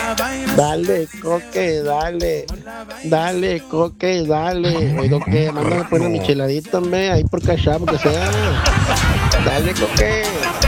Dale, coque, dale. Dale, coque, dale. Oído que, mándame pues una micheladita, hombre, ahí por Cash App, que sea. Dale, coque.